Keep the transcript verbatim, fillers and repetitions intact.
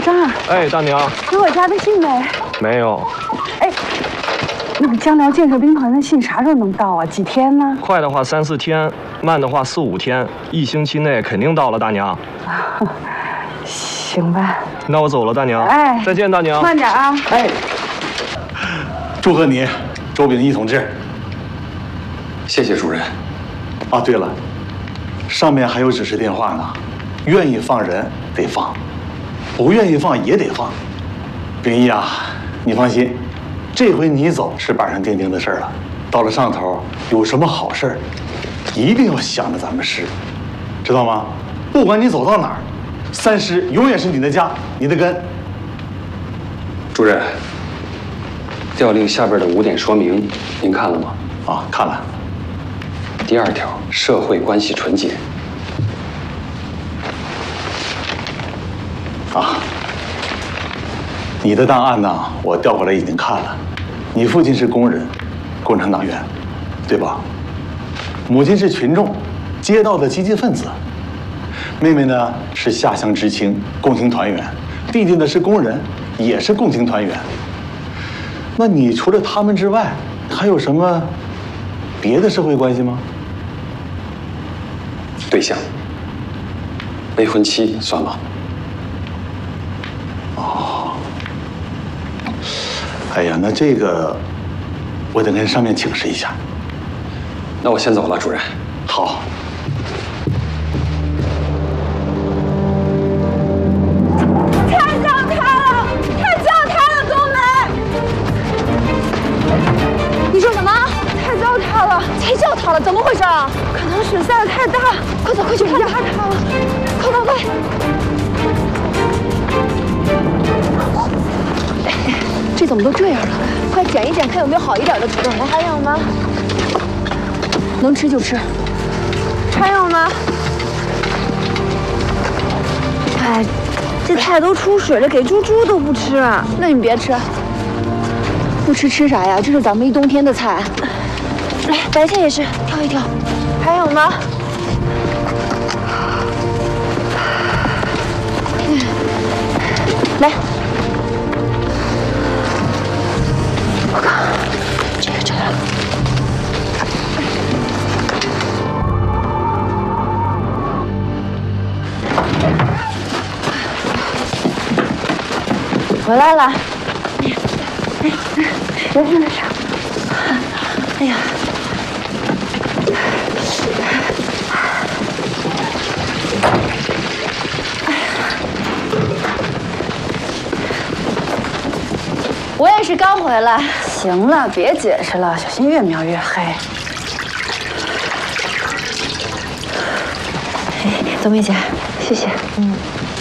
张啊！ 哎，大娘， 有我家的信没？ 没有。 哎，那个江辽建设兵团的信啥时候能到啊？几天呢？ 快的话三四天，慢的话四五天，一星期内肯定到了，大娘。 啊，行吧。 那我走了，大娘。 哎， 再见，大娘。 慢点啊！ 哎，祝贺你，周秉义同志。 谢谢主任。 啊，对了，上面还有指示电话呢，愿意放人得放，不愿意放也得放。秉义啊，你放心，这回你走是板上钉钉的事儿了。到了上头，有什么好事儿，一定要想着咱们师，知道吗？不管你走到哪儿，三师永远是你的家，你的根。 主任，调令下边的五点说明，您看了吗？ 啊，看了。 第二条，社会关系纯洁。 啊，你的档案呢？我调过来已经看了。你父亲是工人，共产党员，对吧？母亲是群众，街道的积极分子。妹妹呢是下乡知青，共青团员。弟弟呢是工人，也是共青团员。那你除了他们之外，还有什么别的社会关系吗？ 对象，未婚妻算吗？ 哦，哎呀，那这个我得跟上面请示一下。 那我先走了，主任。 好。 太糟蹋了！太糟蹋了，冬梅！你说什么？太糟蹋了！太糟蹋了！怎么回事啊？可能水塞得太大，快走，快去看压塌了！快快快！这怎么都这样了？快捡一捡，看有没有好一点的土豆。来，还有吗？能吃就吃。还有吗？哎，这菜都出水了，给猪猪都不吃。那你别吃，不吃吃啥呀？这是咱们一冬天的菜。来，白菜也是，挑一挑。还有吗？嗯，来。我靠，这个这个。回来了。哎，别听那啥。哎呀。我也是刚回来。行了，别解释了，小心越描越黑。哎，冬梅姐，谢谢。嗯。